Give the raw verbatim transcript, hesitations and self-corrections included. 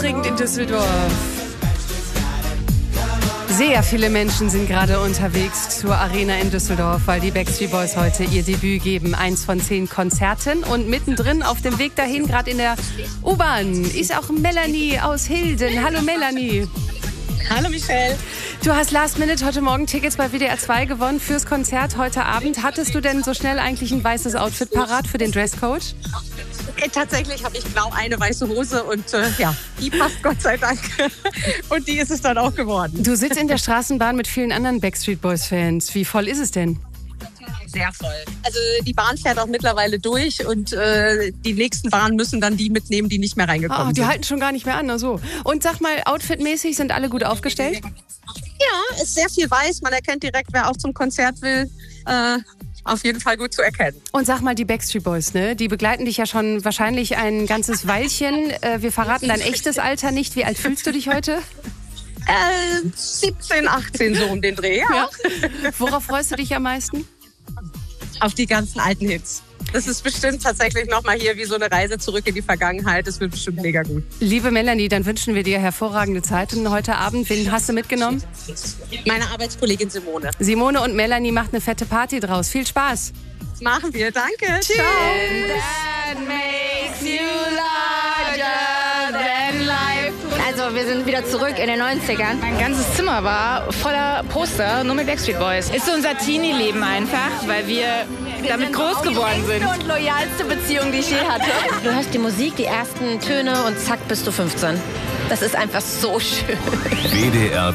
Dringend in Düsseldorf. Sehr viele Menschen sind gerade unterwegs zur Arena in Düsseldorf, weil die Backstreet Boys heute ihr Debüt geben. Eins von zehn Konzerten. Und mittendrin auf dem Weg dahin, gerade in der U-Bahn, ist auch Melanie aus Hilden. Hallo Melanie. Hallo Michelle. Du hast Last Minute heute Morgen Tickets bei W D R zwei gewonnen fürs Konzert heute Abend. Hattest du denn so schnell eigentlich ein weißes Outfit parat für den Dresscode? Äh, tatsächlich habe ich blau eine weiße Hose und äh, ja, die passt Gott sei Dank. Und die ist es dann auch geworden. Du sitzt in der Straßenbahn mit vielen anderen Backstreet Boys Fans. Wie voll ist es denn? Sehr voll. Also die Bahn fährt auch mittlerweile durch und äh, die nächsten Bahnen müssen dann die mitnehmen, die nicht mehr reingekommen Ah, die sind. halten schon gar nicht mehr an. Na so. Und sag mal, outfitmäßig sind alle gut aufgestellt? Ja, ist sehr viel weiß. Man erkennt direkt, wer auch zum Konzert will. Äh, auf jeden Fall gut zu erkennen. Und sag mal, die Backstreet Boys, ne? Die begleiten dich ja schon wahrscheinlich ein ganzes Weilchen. Äh, wir verraten dein echtes Alter nicht. Wie alt fühlst du dich heute? Äh, siebzehn, achtzehn so um den Dreh. Ja. Ja. Worauf freust du dich am meisten? Auf die ganzen alten Hits. Das ist bestimmt tatsächlich nochmal hier wie so eine Reise zurück in die Vergangenheit. Das wird bestimmt mega gut. Liebe Melanie, dann wünschen wir dir hervorragende Zeit. Und heute Abend, wen hast du mitgenommen? Meine Arbeitskollegin Simone. Simone und Melanie macht eine fette Party draus. Viel Spaß. Das machen wir. Danke. Tschüss. Ciao. That makes you larger than life. Also wir sind wieder zurück in den neunzigern. Mein ganzes Zimmer war voller Poster, nur mit Backstreet Boys. Ist so unser Teenie-Leben einfach, weil wir damit groß geworden sind. Die und loyalste Beziehung, die ich je hatte. Du hörst die Musik, die ersten Töne und zack, bist du fünfzehn. Das ist einfach so schön. W D R